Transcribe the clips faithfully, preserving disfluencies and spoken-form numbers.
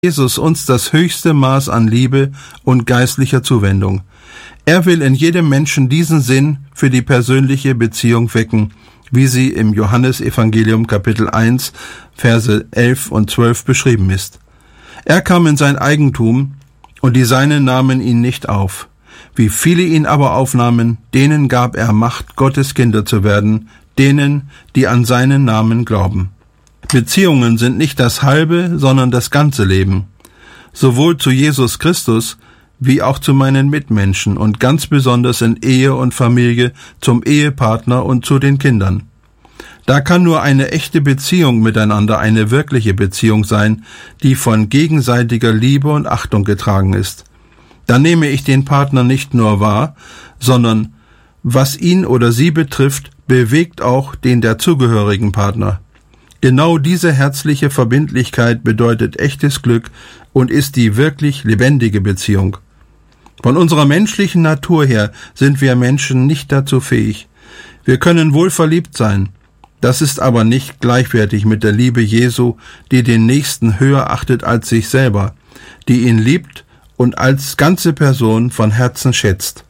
Jesus uns das höchste Maß an Liebe und geistlicher Zuwendung. Er will in jedem Menschen diesen Sinn für die persönliche Beziehung wecken, wie sie im Johannesevangelium Kapitel eins, Verse elf und zwölf beschrieben ist. Er kam in sein Eigentum, und die Seinen nahmen ihn nicht auf. Wie viele ihn aber aufnahmen, denen gab er Macht, Gottes Kinder zu werden, denen, die an seinen Namen glauben. Beziehungen sind nicht das halbe, sondern das ganze Leben. Sowohl zu Jesus Christus wie auch zu meinen Mitmenschen und ganz besonders in Ehe und Familie, zum Ehepartner und zu den Kindern. Da kann nur eine echte Beziehung miteinander eine wirkliche Beziehung sein, die von gegenseitiger Liebe und Achtung getragen ist. Dann nehme ich den Partner nicht nur wahr, sondern was ihn oder sie betrifft, bewegt auch den dazugehörigen Partner. Genau diese herzliche Verbindlichkeit bedeutet echtes Glück und ist die wirklich lebendige Beziehung. Von unserer menschlichen Natur her sind wir Menschen nicht dazu fähig. Wir können wohl verliebt sein. Das ist aber nicht gleichwertig mit der Liebe Jesu, die den Nächsten höher achtet als sich selber, die ihn liebt und als ganze Person von Herzen schätzt.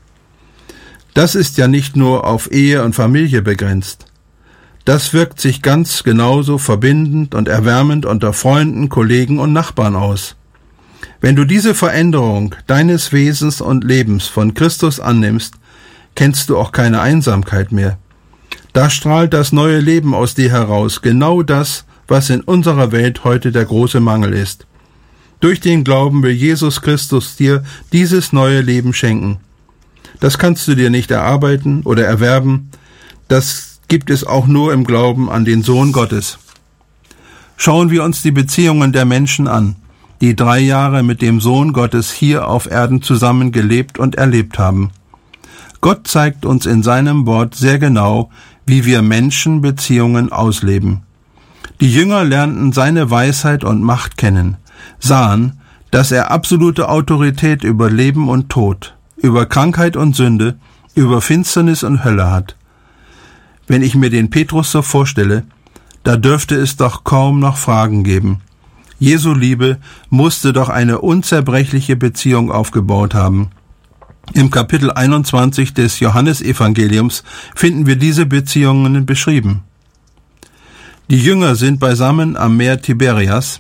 Das ist ja nicht nur auf Ehe und Familie begrenzt. Das wirkt sich ganz genauso verbindend und erwärmend unter Freunden, Kollegen und Nachbarn aus. Wenn du diese Veränderung deines Wesens und Lebens von Christus annimmst, kennst du auch keine Einsamkeit mehr. Da strahlt das neue Leben aus dir heraus, genau das, was in unserer Welt heute der große Mangel ist. Durch den Glauben will Jesus Christus dir dieses neue Leben schenken. Das kannst du dir nicht erarbeiten oder erwerben, das gibt es auch nur im Glauben an den Sohn Gottes. Schauen wir uns die Beziehungen der Menschen an, die drei Jahre mit dem Sohn Gottes hier auf Erden zusammen gelebt und erlebt haben. Gott zeigt uns in seinem Wort sehr genau, wie wir Menschen Beziehungen ausleben. Die Jünger lernten seine Weisheit und Macht kennen, sahen, dass er absolute Autorität über Leben und Tod, über Krankheit und Sünde, über Finsternis und Hölle hat. Wenn ich mir den Petrus so vorstelle, da dürfte es doch kaum noch Fragen geben. Jesu Liebe musste doch eine unzerbrechliche Beziehung aufgebaut haben. Im Kapitel einundzwanzig des Johannesevangeliums finden wir diese Beziehungen beschrieben. Die Jünger sind beisammen am Meer Tiberias.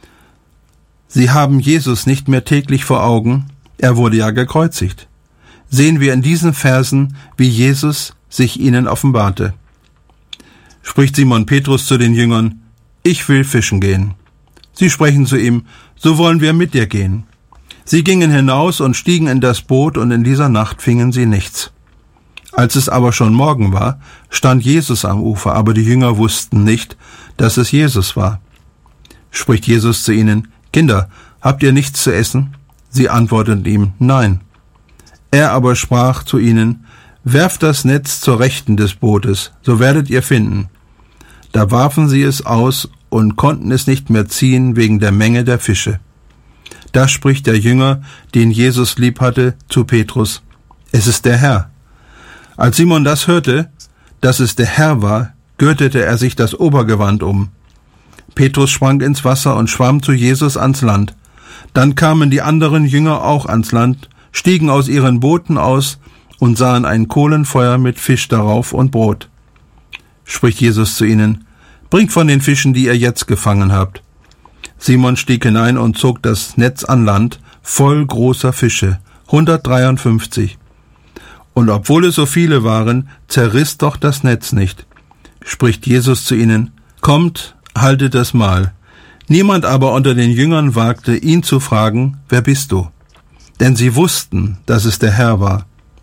Sie haben Jesus nicht mehr täglich vor Augen, er wurde ja gekreuzigt. Sehen wir in diesen Versen, wie Jesus sich ihnen offenbarte. Spricht Simon Petrus zu den Jüngern: Ich will fischen gehen. Sie sprechen zu ihm: So wollen wir mit dir gehen. Sie gingen hinaus und stiegen in das Boot, und in dieser Nacht fingen sie nichts. Als es aber schon Morgen war, stand Jesus am Ufer, aber die Jünger wussten nicht, dass es Jesus war. Spricht Jesus zu ihnen: Kinder, habt ihr nichts zu essen? Sie antworteten ihm: Nein. Er aber sprach zu ihnen: Werft das Netz zur Rechten des Bootes, so werdet ihr finden. Da warfen sie es aus und konnten es nicht mehr ziehen wegen der Menge der Fische. Da spricht der Jünger, den Jesus lieb hatte, zu Petrus: Es ist der Herr. Als Simon das hörte, dass es der Herr war, gürtete er sich das Obergewand um. Petrus sprang ins Wasser und schwamm zu Jesus ans Land. Dann kamen die anderen Jünger auch ans Land, stiegen aus ihren Booten aus und sahen ein Kohlenfeuer mit Fisch darauf und Brot. Spricht Jesus zu ihnen: Bringt von den Fischen, die ihr jetzt gefangen habt. Simon stieg hinein und zog das Netz an Land, voll großer Fische, hundertdreiundfünfzig. Und obwohl es so viele waren, zerriss doch das Netz nicht. Spricht Jesus zu ihnen: Kommt, haltet das Mahl. Niemand aber unter den Jüngern wagte, ihn zu fragen: Wer bist du? Denn sie wussten, dass es der Herr war.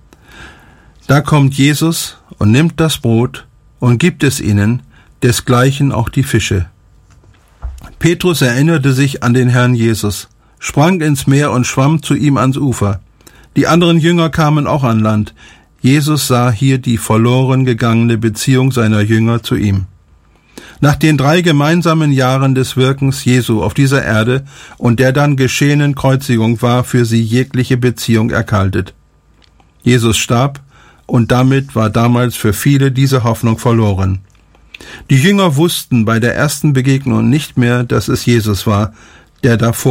Da kommt Jesus und nimmt das Brot und gibt es ihnen, desgleichen auch die Fische. Petrus erinnerte sich an den Herrn Jesus, sprang ins Meer und schwamm zu ihm ans Ufer. Die anderen Jünger kamen auch an Land. Jesus sah hier die verloren gegangene Beziehung seiner Jünger zu ihm. Nach den drei gemeinsamen Jahren des Wirkens Jesu auf dieser Erde und der dann geschehenen Kreuzigung war für sie jegliche Beziehung erkaltet. Jesus starb, und damit war damals für viele diese Hoffnung verloren. Die Jünger wussten bei der ersten Begegnung nicht mehr, dass es Jesus war, der davor